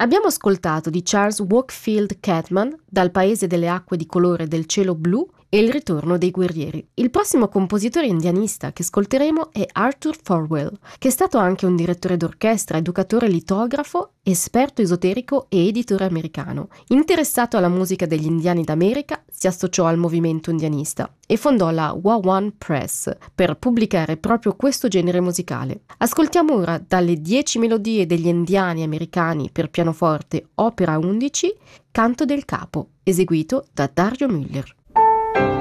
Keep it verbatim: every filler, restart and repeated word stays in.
Abbiamo ascoltato di Charles Wakefield Catman Dal paese delle acque di colore del cielo blu e Il ritorno dei guerrieri. Il prossimo compositore indianista che ascolteremo è Arthur Thorwell, che è stato anche un direttore d'orchestra, educatore litografo, esperto esoterico e editore americano. Interessato alla musica degli indiani d'America, si associò al movimento indianista e fondò la Wawan Press per pubblicare proprio questo genere musicale. Ascoltiamo ora dalle dieci melodie degli indiani americani per pianoforte, opera undici, Canto del capo, eseguito da Dario Müller.